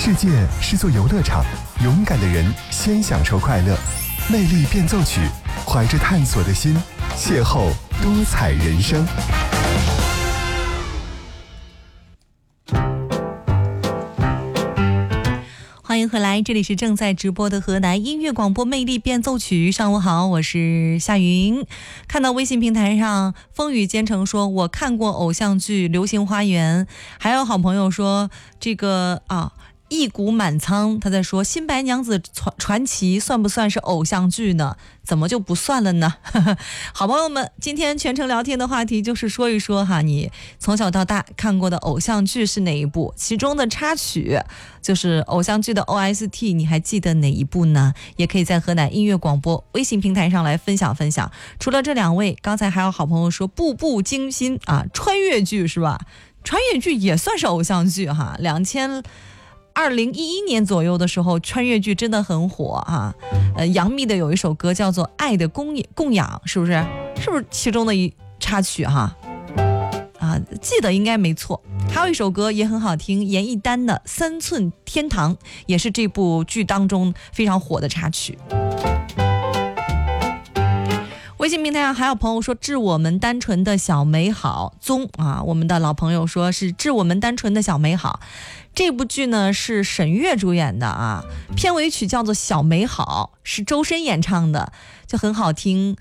世界是座游乐场，勇敢的人先享受快乐。魅力变奏曲，怀着探索的心，邂逅多彩人生。 欢迎回来，这里是正在直播的河南音乐广播魅力变奏曲。上午好，我是夏云。看到微信平台上风雨兼程说我看过偶像剧《流星花园》，还有好朋友说这个一股满仓，他在说新白娘子传奇算不算是偶像剧呢？怎么就不算了呢？好朋友们，今天全程聊天的话题就是说一说哈，你从小到大看过的偶像剧是哪一部？其中的插曲就是偶像剧的 OST， 你还记得哪一部呢？也可以在河南音乐广播微信平台上来分享分享。除了这两位，刚才还有好朋友说步步惊心啊，穿越剧是吧？穿越剧也算是偶像剧哈。2011年左右的时候，穿越剧真的很火啊。杨幂的有一首歌叫做《爱的供养》，是不是其中的一插曲哈？记得应该没错。还有一首歌也很好听，严艺丹的《三寸天堂》也是这部剧当中非常火的插曲。微信平台上还有朋友说致我们单纯的小美好宗啊，我们的老朋友说是致我们单纯的小美好。这部剧呢是沈月主演的啊，片尾曲叫做小美好，是周深演唱的，就很好听。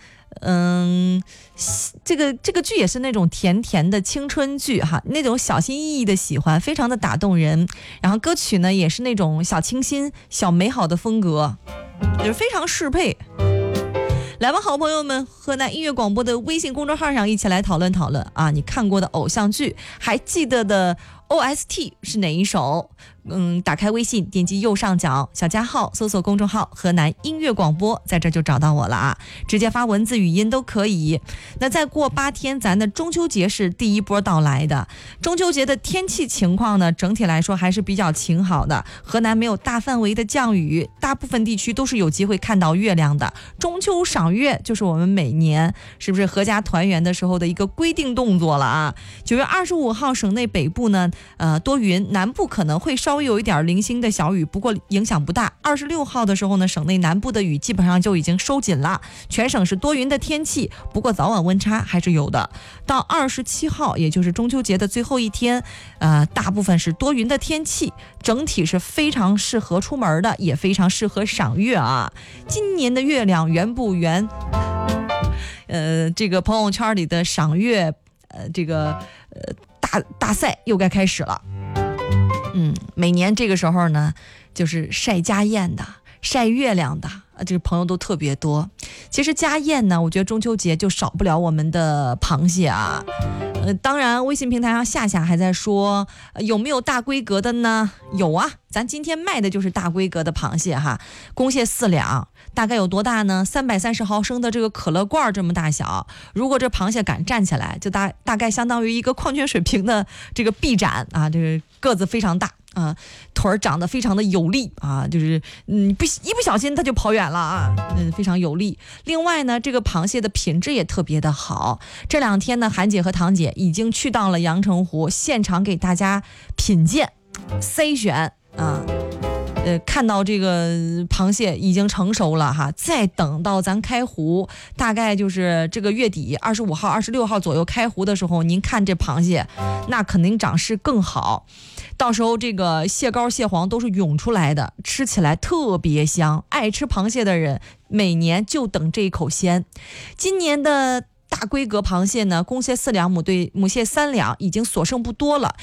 这个剧也是那种甜甜的青春剧哈，那种小心翼翼的喜欢，非常的打动人。然后歌曲呢也是那种小清新小美好的风格，也非常适配。来吧，好朋友们，河南音乐广播的微信公众号上一起来讨论讨论啊！你看过的偶像剧，还记得的 OST 是哪一首？打开微信，点击右上角小加号，搜索公众号河南音乐广播，在这就找到我了啊！直接发文字语音都可以。那再过8天，咱的中秋节是第一波到来的。中秋节的天气情况呢，整体来说还是比较晴好的。河南没有大范围的降雨，大部分地区都是有机会看到月亮的。中秋赏月就是我们每年是不是合家团圆的时候的一个规定动作了啊？9月25号，省内北部呢，多云，南部可能会稍微有一点零星的小雨，不过影响不大。26号的时候呢，省内南部的雨基本上就已经收紧了，全省是多云的天气，不过早晚温差还是有的。到27号，也就是中秋节的最后一天，大部分是多云的天气，整体是非常适合出门的，也非常适合赏月啊。今年的月亮圆不圆？这个朋友圈里的赏月，大赛又该开始了。每年这个时候呢，就是晒家宴的、晒月亮的，这个朋友都特别多。其实家宴呢，我觉得中秋节就少不了我们的螃蟹啊。当然，微信平台上夏还在说，有没有大规格的呢？有啊，咱今天卖的就是大规格的螃蟹哈，公蟹4两，大概有多大呢？330毫升的这个可乐罐这么大小。如果这螃蟹敢站起来，就大概相当于一个矿泉水瓶的这个臂展啊，这个个子非常大。腿儿长得非常的有力啊，就是一不小心它就跑远了啊，非常有力。另外呢，这个螃蟹的品质也特别的好。这2天呢，韩姐和堂姐已经去到了阳澄湖，现场给大家品鉴、筛选啊。看到这个螃蟹已经成熟了哈，再等到咱开湖，大概就是这个月底25号、26号左右开湖的时候，您看这螃蟹，那肯定长势更好。到时候这个蟹膏蟹黄都是涌出来的，吃起来特别香。爱吃螃蟹的人每年就等这一口鲜。今年的大规格螃蟹呢，公蟹4两，母蟹3两，已经所剩不多了。